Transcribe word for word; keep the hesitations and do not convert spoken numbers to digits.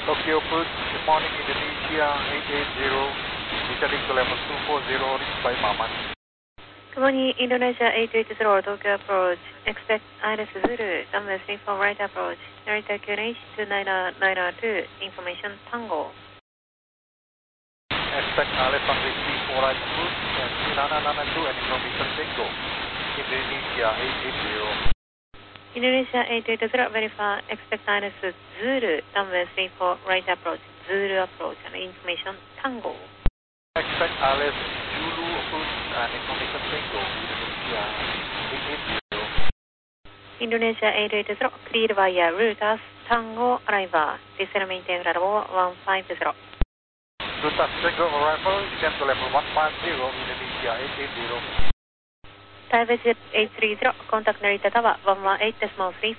Tokyo Food, good morning Indonesia eight eight zero, descending to level two four zero, reached by Maman. Good morning Indonesia eight eight zero, Tokyo approach, expect Iris Zulu, runway three four right approach, Narita Q N H two nine nine two, information Tango. Expect Alice runway three four right approach, and two nine nine two, and information Tango. Indonesia eight eight zero. Indonesia eight eight zero, verify, expect Iris Zulu, runway three four right approach, Zulu approach, and information Tango. Expect Alice Zulu approach and information Tango, Indonesia eight eight zero. Indonesia eight eight zero, cleared via Rutas Tango arrival, descend maintain level one five zero. Rutas Tango arrival, descend to level one five zero, Indonesia eight eight zero. Taiwan eight three zero, contact Narita Tower one one eight point three.